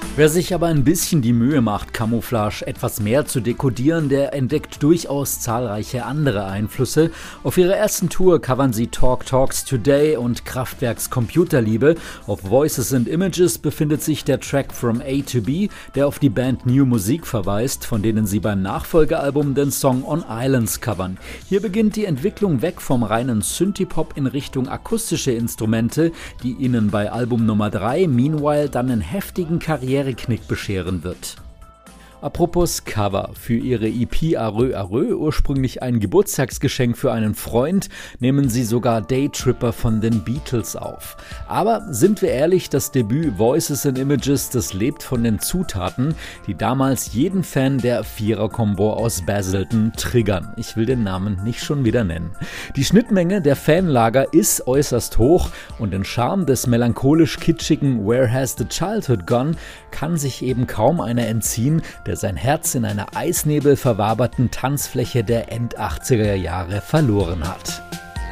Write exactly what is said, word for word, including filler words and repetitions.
Wer sich aber ein bisschen die Mühe macht, Camouflage etwas mehr zu dekodieren, der entdeckt durchaus zahlreiche andere Einflüsse. Auf ihrer ersten Tour covern sie Talk Talks Today und Kraftwerks Computerliebe. Auf Voices and Images befindet sich der Track From A to B, der auf die Band New Musik verweist, von denen sie beim Nachfolgealbum den Song On Islands covern. Hier beginnt die Entwicklung weg vom reinen Synthie-Pop in Richtung akustische Instrumente, die ihnen bei Album Nummer drei Meanwhile dann einen heftigen Karriere Knick bescheren wird. Apropos Cover. Für ihre E P Arö Arö, ursprünglich ein Geburtstagsgeschenk für einen Freund, nehmen sie sogar Daytripper von den Beatles auf. Aber sind wir ehrlich, das Debüt Voices and Images, das lebt von den Zutaten, die damals jeden Fan der Vierer-Kombo aus Basildon triggern. Ich will den Namen nicht schon wieder nennen. Die Schnittmenge der Fanlager ist äußerst hoch und den Charme des melancholisch-kitschigen Where Has the Childhood Gone kann sich eben kaum einer entziehen, der sein Herz in einer eisnebelverwaberten Tanzfläche der End-achtziger Jahre verloren hat.